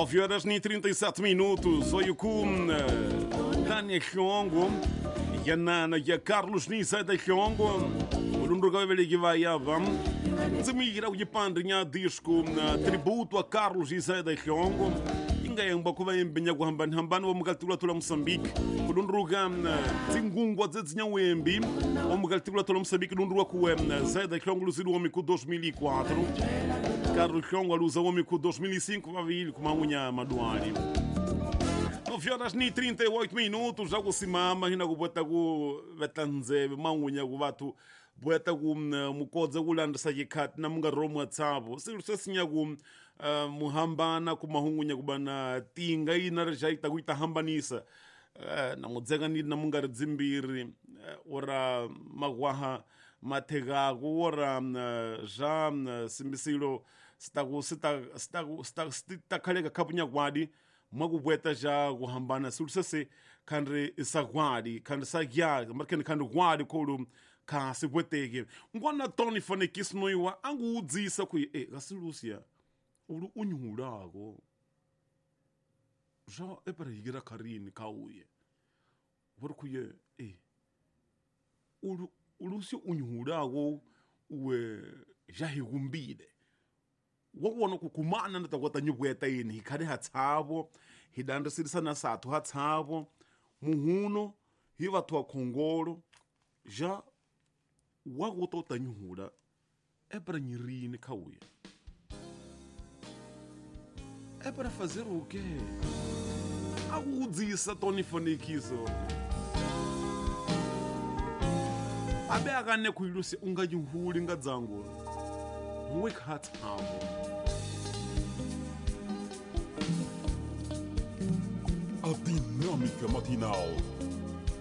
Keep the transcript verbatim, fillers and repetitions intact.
nove horas e trinta e sete minutos. Oi, com Tânia Kiongo, Yanana, ya Carlos Nisa da Kiongo, Urundugoveli Givaiavam, Zemira Yipandrinha disco, tributo a Carlos Nisa da Kiongo, Ingayamba Kuvaimbinya Guamban Hambano, Mugatula Tula Moçambique, Urunrugam, Zingungwa Zinha Wembi, o Mugatula Tula Moçambique, Urunruakuem, Zé da Kiongo Luziru Amico dois mil e quatro. Carlos Kiongo alusa o homem com dois mil e cinco vai vir com uma unha maduari. nove horas e trinta e oito minutos, já o simama, hina go bota go vetanze, mangunya go vatu, bota go mukodza ulanda sayikat na munga romu atsabo. Sirusa sinya go muhambana ku mahungunya go bana tinga ina rajaita go itahambanisa. Na mudzega ni na munga dzimbiri ora magwaha matega ora ja simbisilo stago sta stago sta sta kalega kapunya gwadi magubweta ja guhambana sulsese kandre isagwadi kandre sagya marken kandre gwadi kolu ka sibwetege ngwana Tony Fonekis noiwa angu udzisa ku eh gasilusia ulu unyurago ja epera yigira karini kauye workuye eh ulu ulusi unyurago we jahigumbide wawona kukumana na tawata nyubweta yini hikade hatsabo hidanda sirisana satu hatsabo muhuno hiva twa kongolo ja wagoto tanyuhura ebra nyirini kauye ebra fazer o quê? Agudzisa Tony Fonekis abe akane kuilusi unganyuhuli ngadzango wake heart amo A dinâmica matinal